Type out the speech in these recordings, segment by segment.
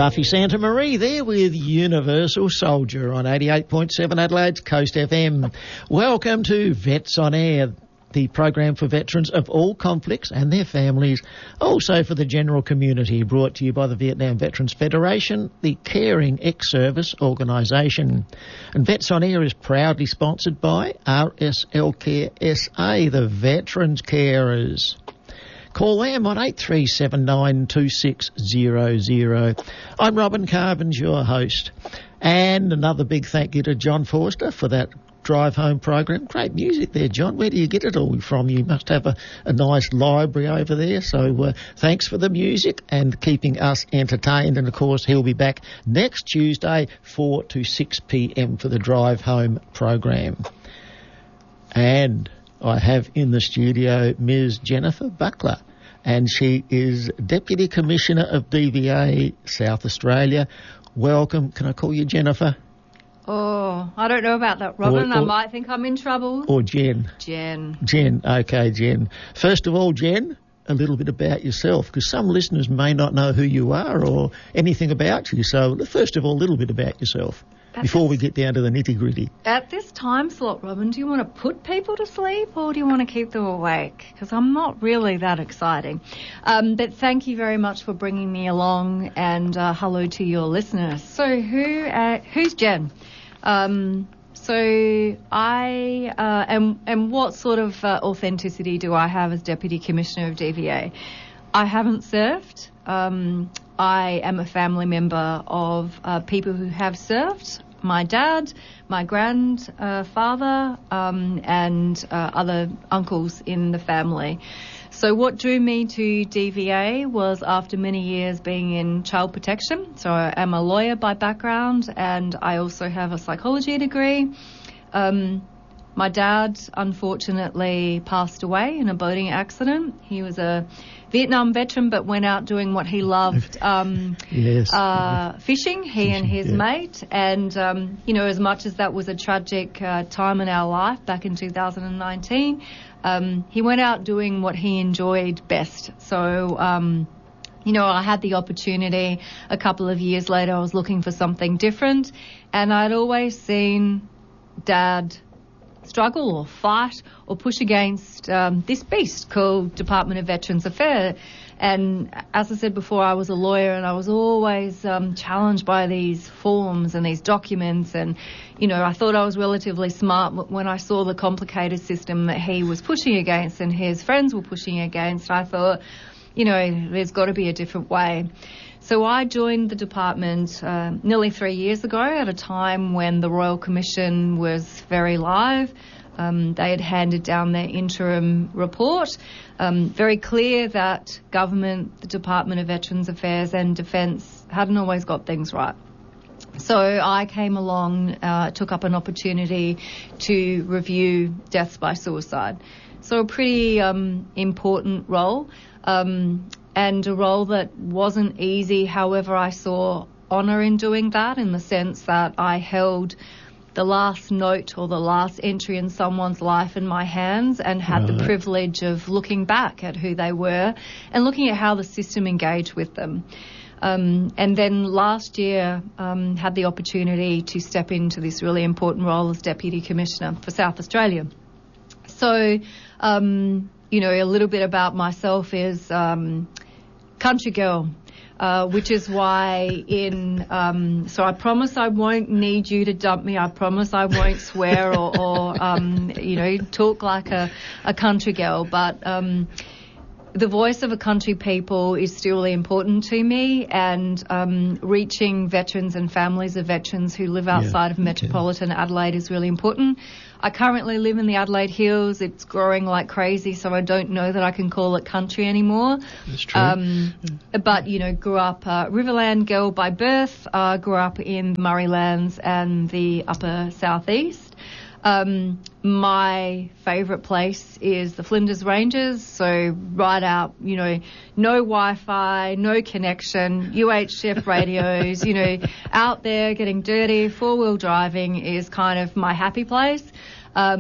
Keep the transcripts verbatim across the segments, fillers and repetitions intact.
Buffy Santa Marie there with Universal Soldier on eighty-eight point seven Adelaide's Coast F M. Welcome to Vets on Air, the program for veterans of all conflicts and their families, also for the general community, brought to you by the Vietnam Veterans Federation, the Caring Ex-Service Organisation. And Vets on Air is proudly sponsored by R S L Care S A, the Veterans Carers. Call them on eight three seven nine two six zero zero. I'm Robin Carbons, your host. And another big thank you to John Forster for that drive home program. Great music there, John. Where do you get it all from? You must have a, a nice library over there. So uh, thanks for the music and keeping us entertained. And, of course, he'll be back next Tuesday, four to six p.m. for the drive home program. And I have in the studio Miz Jennifer Buckler, and she is Deputy Commissioner of D V A South Australia. Welcome. Can I call you Jennifer? Oh, I don't know about that, Robin. Or, or, I might think I'm in trouble. Or Jen. Jen. Jen. Okay, Jen. First of all, Jen, a little bit about yourself, because some listeners may not know who you are or anything about you. So first of all, a little bit about yourself. At before this, we get down to the nitty-gritty. At this time slot, Robin, do you want to put people to sleep or do you want to keep them awake? Because I'm not really that exciting. Um, but thank you very much for bringing me along, and uh, hello to your listeners. So who uh, who's Jen? Um, so I uh, am, and what sort of uh, authenticity do I have as Deputy Commissioner of D V A? I haven't served. Um, I am a family member of uh, people who have served. My dad, my grandfather, uh, um, and uh, other uncles in the family. So what drew me to D V A was after many years being in child protection. So I am a lawyer by background, and I also have a psychology degree. Um, my dad, unfortunately, passed away in a boating accident. He was a Vietnam veteran, but went out doing what he loved, um, yes. uh, fishing, he fishing, and his yeah. mate. And, um, you know, as much as that was a tragic uh, time in our life back in two thousand nineteen, um, he went out doing what he enjoyed best. So, um, you know, I had the opportunity a couple of years later. I was looking for something different, and I'd always seen Dad struggle or fight or push against um, this beast called Department of Veterans Affairs. And as I said before, I was a lawyer, and I was always um, challenged by these forms and these documents. And, you know, I thought I was relatively smart when I saw the complicated system that he was pushing against and his friends were pushing against. I thought, you know, there's got to be a different way. So I joined the department uh, nearly three years ago at a time when the Royal Commission was very live. Um, they had handed down their interim report, um, very clear that government, the Department of Veterans Affairs and Defence hadn't always got things right. So I came along, uh, took up an opportunity to review deaths by suicide. So a pretty um, important role. Um, and a role that wasn't easy. However, I saw honour in doing that, in the sense that I held the last note or the last entry in someone's life in my hands and had right. the privilege of looking back at who they were and looking at how the system engaged with them. Um, and then last year um, had the opportunity to step into this really important role as Deputy Commissioner for South Australia. So, um, you know, a little bit about myself is um, country girl, uh, which is why in, um, so I promise I won't need you to dump me. I promise I won't swear or, or um, you know, talk like a, a country girl. But um, the voice of a country people is still really important to me, and um, reaching veterans and families of veterans who live outside yeah, of metropolitan yeah. Adelaide is really important. I currently live in the Adelaide Hills. It's growing like crazy, so I don't know that I can call it country anymore. That's true. Um, but, you know, grew up uh, Riverland girl by birth, uh, grew up in Murraylands and the upper southeast. Um, my favourite place is the Flinders Ranges, so right out, you know, no Wi-Fi, no connection, U H F radios, you know, out there getting dirty, four-wheel driving is kind of my happy place. Um,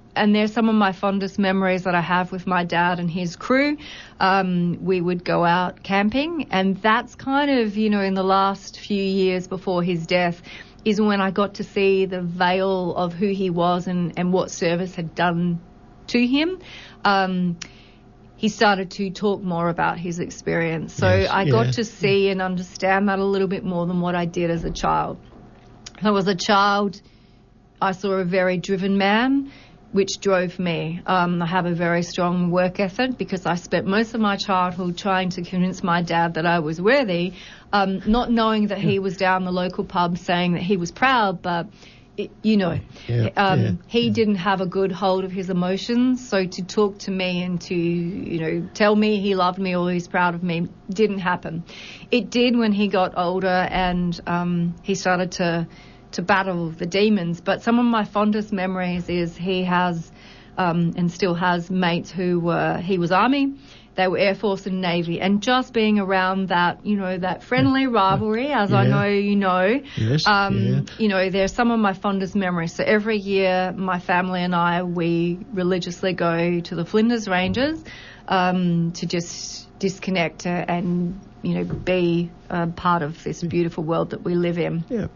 and they're some of my fondest memories that I have with my dad and his crew. Um, we would go out camping, and that's kind of, you know, in the last few years before his death is when I got to see the veil of who he was and, and what service had done to him. Um, he started to talk more about his experience. So yes, I yeah. got to see and understand that a little bit more than what I did as a child. I was a child, I saw a very driven man, which drove me. Um, I have a very strong work ethic because I spent most of my childhood trying to convince my dad that I was worthy, um, not knowing that he was down the local pub saying that he was proud, but it, you know, yeah, um, yeah, he yeah. didn't have a good hold of his emotions. So to talk to me and to, you know, tell me he loved me or he's proud of me didn't happen. It did when he got older and um, he started to to battle the demons. But some of my fondest memories is he has um, and still has mates who were, he was Army, they were Air Force and Navy, and just being around that, you know, that friendly rivalry, as yeah. I know you know, yes, um, yeah. you know, they're some of my fondest memories. So every year, my family and I, we religiously go to the Flinders Ranges um, to just disconnect and, you know, be a part of this beautiful world that we live in. Yeah.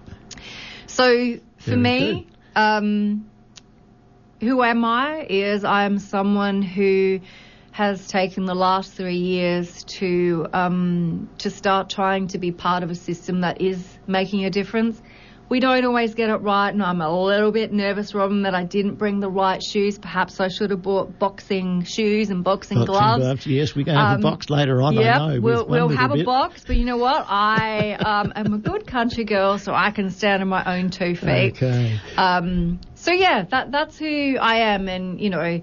So for Very me, um, who am I is I'm someone who has taken the last three years to um, to start trying to be part of a system that is making a difference. We don't always get it right, and I'm a little bit nervous, Robin, that I didn't bring the right shoes. Perhaps I should have bought boxing shoes and boxing, boxing gloves. gloves. Yes, we're going to have Um, a box later on, Yep, I know. we'll, we'll have bit. a box, but you know what? I um, am a good country girl, so I can stand on my own two feet. Okay. Um, so yeah, that that's who I am, and you know,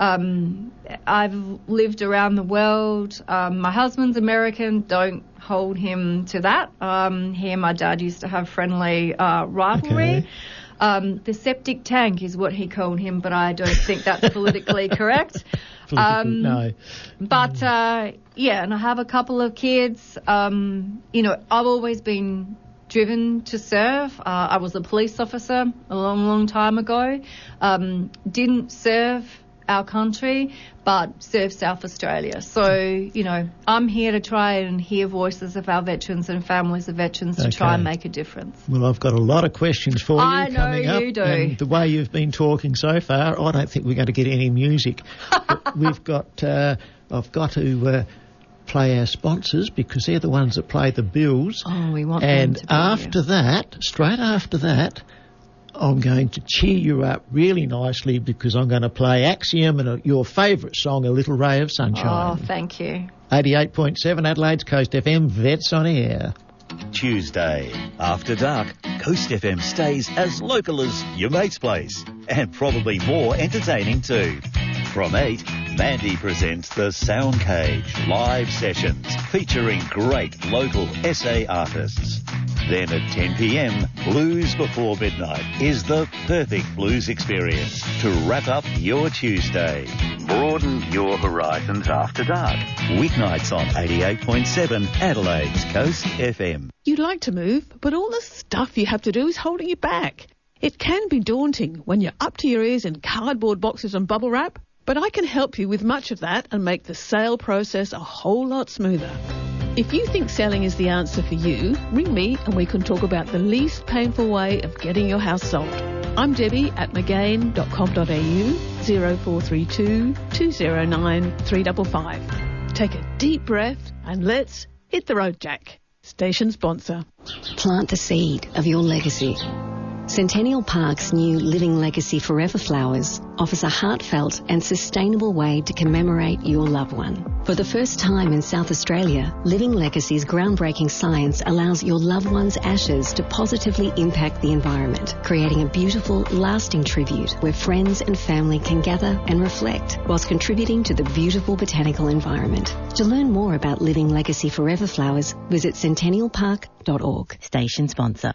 um, I've lived around the world. Um, my husband's American. Don't hold him to that. Um, he and my dad used to have friendly uh, rivalry. Okay. Um, the septic tank is what he called him, but I don't think that's politically correct. Um, no. But, uh, yeah, and I have a couple of kids. Um, you know, I've always been driven to serve. Uh, I was a police officer a long, long time ago. Um, didn't serve our country, but serve South Australia. So, you know, I'm here to try and hear voices of our veterans and families of veterans to Okay. try and make a difference. Well, I've got a lot of questions for you I know coming up. you do. And the way you've been talking so far, I don't think we're going to get any music. But we've got, uh, I've got to uh, play our sponsors because they're the ones that play the bills. Oh, we want And them to be after here. that, straight after that, I'm going to cheer you up really nicely because I'm going to play Axiom and a, your favourite song, A Little Ray of Sunshine. Oh, thank you. eighty-eight point seven Adelaide's Coast F M, Vets on Air. Tuesday, after dark, Coast F M stays as local as your mate's place and probably more entertaining too. From eight, Mandy presents the Sound Cage live sessions featuring great local S A artists. Then at ten p.m, Blues Before Midnight is the perfect blues experience to wrap up your Tuesday. Broaden your horizons after dark. Weeknights on eighty-eight point seven Adelaide's Coast F M. You'd like to move, but all the stuff you have to do is holding you back. It can be daunting when you're up to your ears in cardboard boxes and bubble wrap, but I can help you with much of that and make the sale process a whole lot smoother. If you think selling is the answer for you, ring me and we can talk about the least painful way of getting your house sold. I'm Debbie at magain dot com dot a u, zero four three two, two zero nine, three five five. Take a deep breath and let's hit the road, Jack. Station sponsor. Plant the seed of your legacy. Centennial Park's new Living Legacy Forever Flowers offers a heartfelt and sustainable way to commemorate your loved one. For the first time in South Australia, Living Legacy's groundbreaking science allows your loved one's ashes to positively impact the environment, creating a beautiful, lasting tribute where friends and family can gather and reflect whilst contributing to the beautiful botanical environment. To learn more about Living Legacy Forever Flowers, visit centennial park dot org. Station sponsor.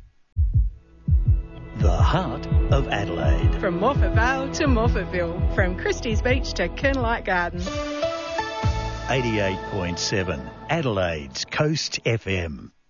The heart of Adelaide. From Morphett Vale to Morphettville, from Christie's Beach to Kernlight Gardens. eighty-eight point seven Adelaide's Coast F M.